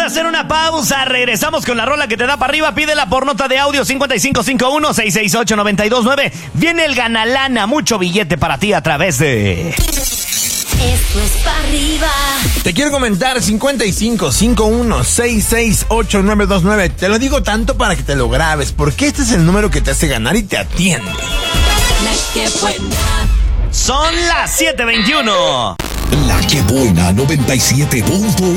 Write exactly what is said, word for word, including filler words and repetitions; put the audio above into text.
hacer una pausa. Regresamos con la rola que te da para arriba. Pídela por nota de audio cinco cinco cinco uno, seis seis ocho, nueve dos nueve. Viene el Ganalana. Mucho billete para ti a través de... Esto es para arriba. Te quiero comentar cincuenta y cinco cincuenta y uno, sesenta y seis, ochenta y nueve veintinueve. Te lo digo tanto para que te lo grabes, porque este es el número que te hace ganar y te atiende. La que buena. Son las siete veintiuno. La que buena noventa y siete punto uno.